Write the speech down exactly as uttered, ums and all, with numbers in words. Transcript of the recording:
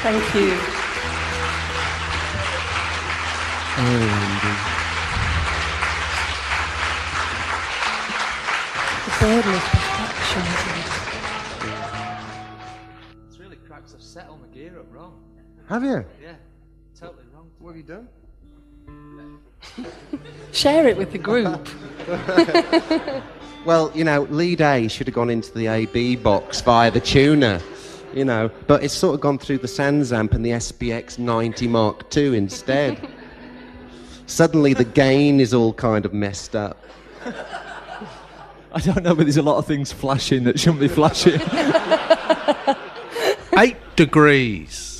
Thank you. Oh, the burden of perfection, isn't it? It's really cracked. I've set all my gear up wrong. have you? Yeah, totally wrong. What have you done? Share it with the group. Well, you know, lead A should have gone into the A B box via the tuner, you know, but it's sort of gone through the Sansamp and the S B X ninety Mark two instead. Suddenly the gain is all kind of messed up. I don't know, but there's a lot of things flashing that shouldn't be flashing. Eight degrees.